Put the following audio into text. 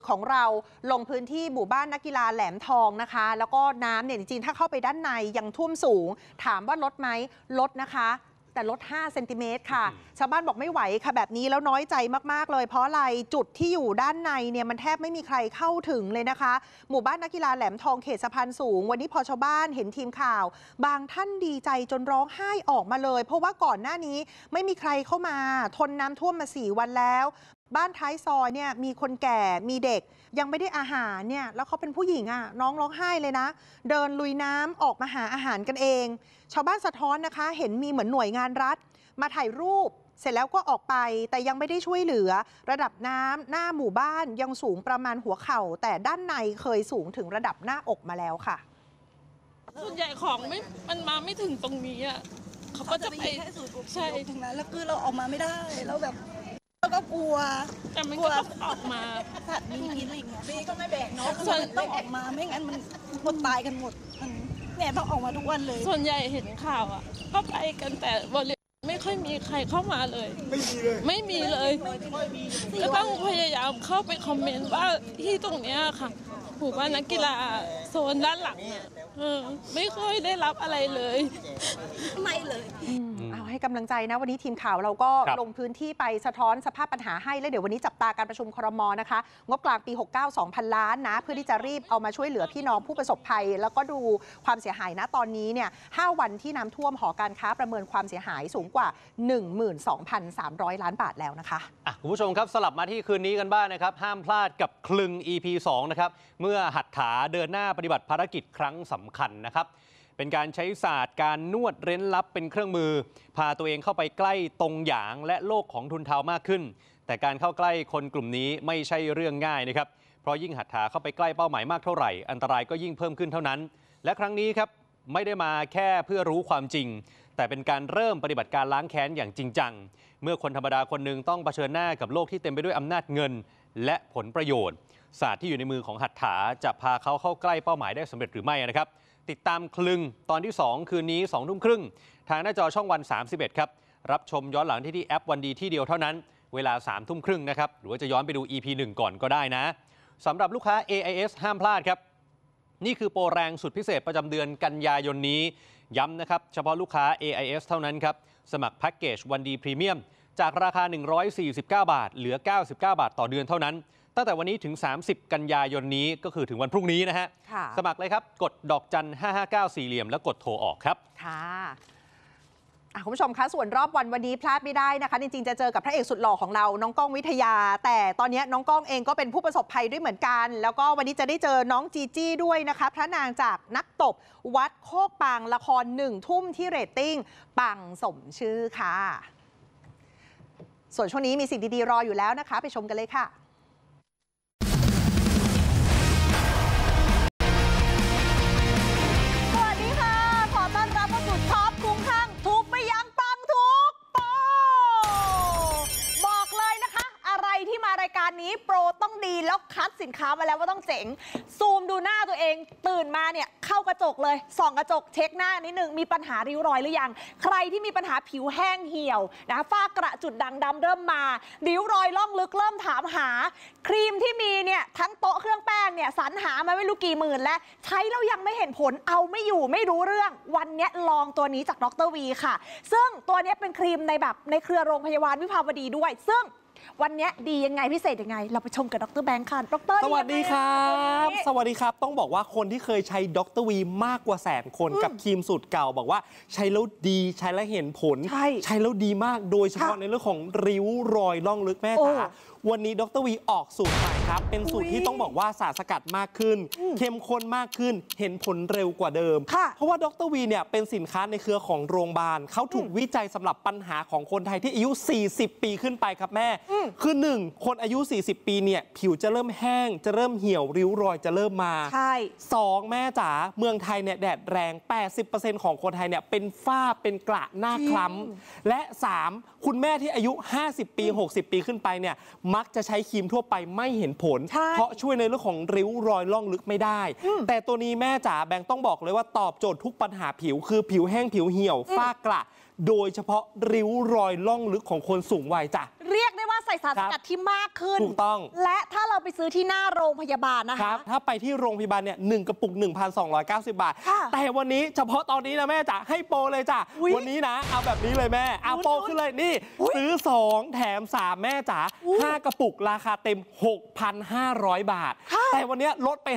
ของเราลงพื้นที่หมู่บ้านนักกีฬาแหลมทองนะคะแล้วก็น้ำเนี่ยจริงๆถ้าเข้าไปด้านในยังท่วมสูงถามว่าลดไหมลดนะคะแต่ลด5 เซนติเมตรค่ะชาวบ้านบอกไม่ไหวค่ะแบบนี้แล้วน้อยใจมากๆเลยเพราะอะไรจุดที่อยู่ด้านในเนี่ยมันแทบไม่มีใครเข้าถึงเลยนะคะหมู่บ้านนักกีฬาแหลมทองเขตสะพานสูงวันนี้พอชาวบ้านเห็นทีมข่าวบางท่านดีใจจนร้องไห้ออกมาเลยเพราะว่าก่อนหน้านี้ไม่มีใครเข้ามาทนน้ำท่วมมา4 วันแล้วบ้านท้ายซอยเนี่ยมีคนแก่มีเด็กยังไม่ได้อาหารเนี่ยแล้วเขาเป็นผู้หญิงอ่ะน้องร้องไห้เลยนะเดินลุยน้ำออกมาหาอาหารกันเองชาวบ้านสะท้อนนะคะเห็นมีเหมือนหน่วยงานรัฐมาถ่ายรูปเสร็จแล้วก็ออกไปแต่ยังไม่ได้ช่วยเหลือระดับน้ำหน้าหมู่บ้านยังสูงประมาณหัวเข่าแต่ด้านในเคยสูงถึงระดับหน้าอกมาแล้วค่ะส่วนใหญ่ของมันมาไม่ถึงตรงนี้อ่ะเขาก็จะไปใช่ตรงนั้นแล้วคือเราออกมาไม่ได้แล้วแบบเราก็กลัวแต่มันก็ต้องออกมาสัตว์มีพิษอะไรเงี้ยพี่ก็ไม่แบกเนาะส่วนต้องออกมาไม่งั้นมันคนตายกันหมดเนี่ยต้องออกมาทุกวันเลยส่วนใหญ่เห็นข่าวอ่ะก็ไปกันแต่บริเวณไม่ค่อยมีใครเข้ามาเลยไม่มีเลยก็ต้องพยายามเข้าไปคอมเมนต์ว่าที่ตรงเนี้ยค่ะหมู่บ้านนักกีฬาโซนด้านหลังเนี่ยไม่ค่อยได้รับอะไรเลยไม่เลยเอาให้กำลังใจนะวันนี้ทีมข่าวเราก็ลงพื้นที่ไปสะท้อนสภาพปัญหาให้แล้วเดี๋ยววันนี้จับตาการประชุมครม.นะคะงบกลางปี69 2,000 ล้านนะเพื่อที่จะรีบเอามาช่วยเหลือพี่น้องผู้ประสบภัยแล้วก็ดูความเสียหายนะตอนนี้เนี่ย5 วันที่น้ำท่วมหอการค้าประเมินความเสียหายสูงกว่า 12,300 ล้านบาทแล้วนะคะคุณผู้ชมครับสลับมาที่คืนนี้กันบ้างนะครับห้ามพลาดกับคลึง EP 2นะครับเมื่อหัตถาเดินหน้าปฏิบัติภารกิจครั้งสำคัญนะครับเป็นการใช้ศาสตร์การนวดเร้นลับเป็นเครื่องมือพาตัวเองเข้าไปใกล้ตรงหยางและโลกของทุนเทามากขึ้นแต่การเข้าใกล้คนกลุ่มนี้ไม่ใช่เรื่องง่ายนะครับเพราะยิ่งหัตถาเข้าไปใกล้เป้าหมายมากเท่าไหร่อันตรายก็ยิ่งเพิ่มขึ้นเท่านั้นและครั้งนี้ครับไม่ได้มาแค่เพื่อรู้ความจริงแต่เป็นการเริ่มปฏิบัติการล้างแค้นอย่างจริงจังเมื่อคนธรรมดาคนหนึ่งต้องเผชิญหน้ากับโลกที่เต็มไปด้วยอำนาจเงินและผลประโยชน์ศาสตร์ที่อยู่ในมือของหัตถาจะพาเขาเข้าใกล้เป้าหมายได้สำเร็จหรือไม่นะครับติดตามคลึงตอนที่2คืนนี้ 20:30 น.ทางหน้าจอช่องวัน 31ครับรับชมย้อนหลังที่แอปวันดีที่เดียวเท่านั้นเวลา 20:30 น.นะครับหรือว่าจะย้อนไปดู EP 1 ก่อนก็ได้นะสำหรับลูกค้า AIS ห้ามพลาดครับนี่คือโปรแรงสุดพิเศษประจำเดือนกันยายนนี้ย้ำนะครับเฉพาะลูกค้า AIS เท่านั้นครับสมัครแพ็กเกจวันดีพรีเมียมจากราคา149 บาทเหลือ99 บาทต่อเดือนเท่านั้นตั้งแต่วันนี้ถึง30 กันยายนนี้ก็คือถึงวันพรุ่งนี้นะฮะสมัครเลยครับกดดอกจัน559 4เหลี่ยมแล้วกดโทรออกครับค่ะคุณผู้ชมคะส่วนรอบวันนี้พลาดไม่ได้นะคะจริงๆจะเจอกับพระเอกสุดหล่อของเราน้องก้องวิทยาแต่ตอนนี้น้องก้องเองก็เป็นผู้ประสบภัยด้วยเหมือนกันแล้วก็วันนี้จะได้เจอน้องจีจี้ด้วยนะคะพระนางจากนักตบวัดโคกปังละคร1 ทุ่มที่เรตติ้งปังสมชื่อค่ะส่วนช่วงนี้มีสิ่งดีๆรออยู่แล้วนะคะไปชมกันเลยค่ะรายการนี้โปรต้องดีแล้วคัดสินค้ามาแล้วว่าต้องเจ๋งซูมดูหน้าตัวเองตื่นมาเนี่ยเข้ากระจกเลยส่องกระจกเช็คหน้านิดนึงมีปัญหาริ้วรอยหรือยังใครที่มีปัญหาผิวแห้งเหี่ยวนะฝ้ากระจุดด่างดำเริ่มมาริ้วรอยล่องลึกเริ่มถามหาครีมที่มีเนี่ยทั้งโต๊ะเครื่องแป้งเนี่ยสรรหามาไม่รู้กี่หมื่นแล้วใช้แล้วยังไม่เห็นผลเอาไม่อยู่ไม่รู้เรื่องวันนี้ลองตัวนี้จากดร.วีค่ะซึ่งตัวนี้เป็นครีมในเครือโรงพยาบาลวิภาวดีด้วยซึ่งวันนี้ดียังไงพิเศษยังไงเราไปชมกับดร.แบงค์ค่ะดร. สวัสดีครับสวัสดีครับต้องบอกว่าคนที่เคยใช้ดร.วีมากกว่า100,000 คนกับครีมสูตรเก่าบอกว่าใช้แล้วดีใช้แล้วเห็นผลใช้แล้วดีมากโดยเฉพาะในเรื่องของริ้วรอยล่องลึกแม่จ๋าวันนี้ดร.วีออกสูตรใหม่ครับเป็นสูตรที่ต้องบอกว่าสารสกัดมากขึ้นเข้มข้นมากขึ้นเห็นผลเร็วกว่าเดิมเพราะว่าดร.วีเนี่ยเป็นสินค้าในเครือของโรงพยาบาลเขาถูกวิจัยสำหรับปัญหาของคนไทยที่อายุ40 ปีขึ้นไปครับแม่คือ1คนอายุ40 ปีเนี่ยผิวจะเริ่มแห้งจะเริ่มเหี่ยวริ้วรอยจะเริ่มมา2แม่จ๋าเมืองไทยเนี่ยแดดแรง 80% ของคนไทยเนี่ยเป็นฝ้าเป็นกระหน้าคล้ำและ3คุณแม่ที่อายุ 50 ปี 60 ปีขึ้นไปเนี่ยมักจะใช้ครีมทั่วไปไม่เห็นผลเพราะช่วยในเรื่องของริ้วรอยล่องลึกไม่ได้แต่ตัวนี้แม่จ๋าแบงค์ต้องบอกเลยว่าตอบโจทย์ทุกปัญหาผิวคือผิวแห้งผิวเหี่ยวฝ้ากระโดยเฉพาะริ้วรอยล่องลึกของคนสูงวัยจ้ะเรียกได้ว่าใส่สารสกัดที่มากขึ้นถูกต้องและถ้าเราไปซื้อที่หน้าโรงพยาบาลนะครัคะบถ้าไปที่โรงพยาบาลเนี่ย1กระปุก 1,290 บาทค่ะแต่วันนี้เฉพาะตอนนี้นะแม่จ๋าให้โปรเลยจ้ะอุ๊ยวันนี้นะเอาแบบนี้เลยแม่เอาโปรขึ้นเลยนี่อุ๊ยซื้อ 2 แถม 3 แม่จ๋าอุ๊ย 5 กระปุกราคาเต็ม 6,500 บาทค่ะแต่วันนี้ลดไป